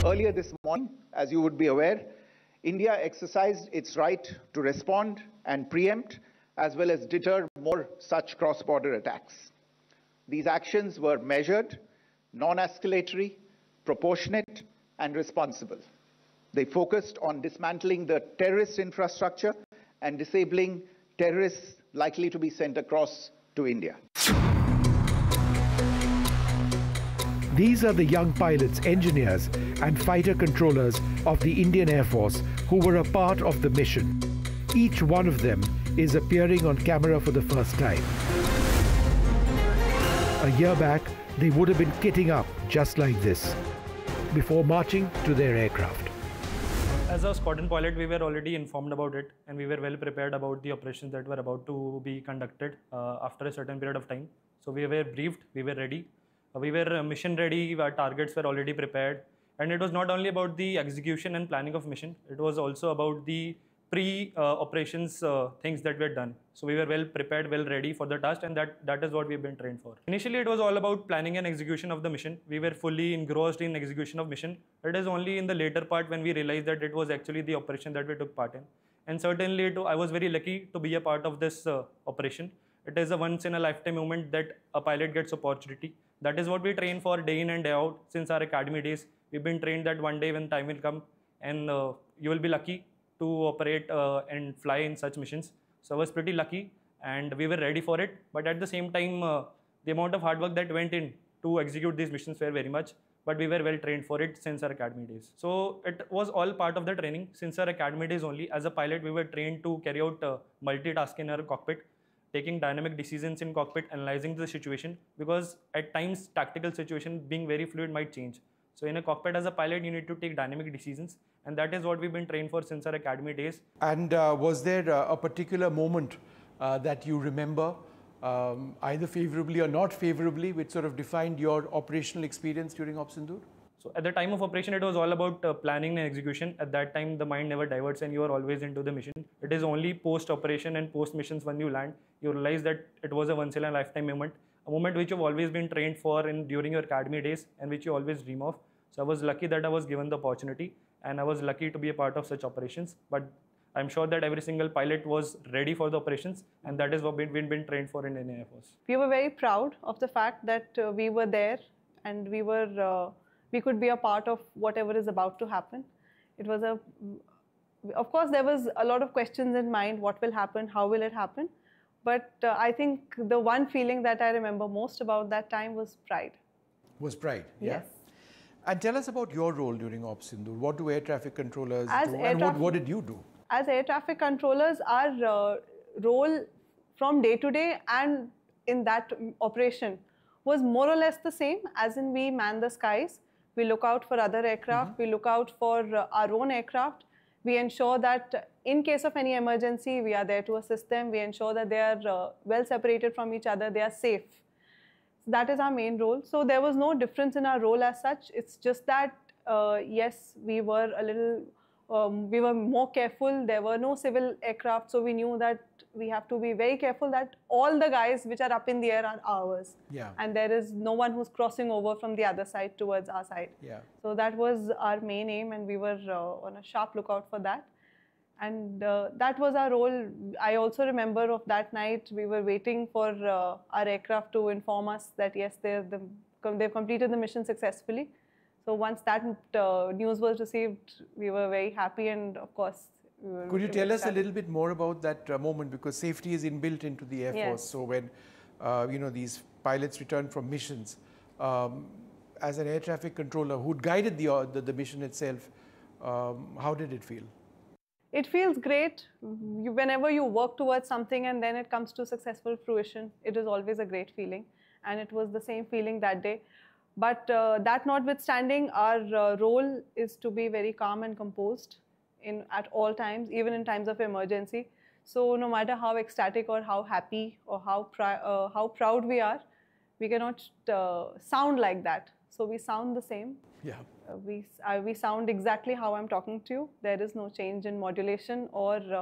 Earlier this morning, as you would be aware, India exercised its right to respond and preempt as well as deter more such cross-border attacks. These actions were measured, non-escalatory, proportionate, and responsible. They focused on dismantling the terrorist infrastructure and disabling terrorists likely to be sent across to India. These are the young pilots, engineers, and fighter controllers of the Indian Air Force who were a part of the mission. Each one of them is appearing on camera for the first time. A year back, they would have been kitting up just like this before marching to their aircraft. As a squadron pilot, we were already informed about it and we were well prepared about the operations that were about to be conducted after a certain period of time. So we were briefed, we were ready. We were mission ready, our targets were already prepared. And it was not only about the execution and planning of mission, it was also about the pre-operations things that were done. So we were well prepared, well ready for the task, and that is what we've been trained for. Initially, it was all about planning and execution of the mission. We were fully engrossed in execution of mission. It is only in the later part when we realized that it was actually the operation that we took part in. And certainly, I was very lucky to be a part of this operation. It is a once-in-a-lifetime moment that a pilot gets opportunity. That is what we train for day in and day out since our academy days. We've been trained that one day when time will come and you will be lucky to operate and fly in such missions. So I was pretty lucky and we were ready for it. But at the same time, the amount of hard work that went in to execute these missions were very much. But we were well trained for it since our academy days. So it was all part of the training. Since our academy days only, as a pilot, we were trained to carry out multitasking in our cockpit, taking dynamic decisions in cockpit, analyzing the situation, because at times tactical situation being very fluid might change. So in a cockpit as a pilot, you need to take dynamic decisions, and that is what we've been trained for since our academy days. And was there a particular moment that you remember, either favorably or not favorably, which sort of defined your operational experience during Op Sindoor? So at the time of operation, it was all about planning and execution. At that time, the mind never diverts and you are always into the mission. It is only post-operation and post-missions when you land, you realize that it was a once-in-a-lifetime moment, a moment which you've always been trained for during your academy days and which you always dream of. So I was lucky that I was given the opportunity and I was lucky to be a part of such operations. But I'm sure that every single pilot was ready for the operations, and that is what we've been trained for in Indian Air Force. We were very proud of the fact that we were there and we could be a part of whatever is about to happen. It was of course, there was a lot of questions in mind, what will happen, how will it happen? But I think the one feeling that I remember most about that time was pride. Was pride, yeah? Yes. And tell us about your role during Op Sindoor. What do air traffic controllers do, and what did you do? As air traffic controllers, our role from day to day and in that operation was more or less the same, as in we man the skies. We look out for other aircraft, we look out for our own aircraft. We ensure that in case of any emergency, we are there to assist them. We ensure that they are well separated from each other, they are safe. So that is our main role. So there was no difference in our role as such. It's just that, yes, we were a little, we were more careful. There were no civil aircraft, so we knew that we have to be very careful that all the guys which are up in the air are ours. Yeah. And there is no one who's crossing over from the other side towards our side. Yeah. So that was our main aim, and we were on a sharp lookout for that. And that was our role. I also remember of that night, we were waiting for our aircraft to inform us that yes, they've completed the mission successfully. So once that news was received, we were very happy, and of course, could you tell us a little bit more about that moment, because safety is inbuilt into the Air Force. So when you know, these pilots return from missions, as an air traffic controller who'd guided the mission itself, how did it feel? It feels great. Whenever you work towards something and then it comes to successful fruition, it is always a great feeling, and it was the same feeling that day. But that notwithstanding, our role is to be very calm and composed at all times, even in times of emergency. So no matter how ecstatic or how happy or how proud we are, we cannot sound like that. So we sound the same. Yeah. We sound exactly how I'm talking to you. There is no change in modulation or